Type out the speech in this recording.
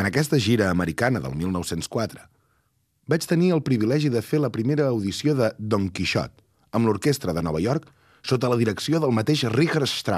aquesta gira americana del 1904, vaig tenir el privilegi de fer la primera audició de Don Quixot amb l'orquestra de Nova York sota la direcció del mateix Richard Strauss.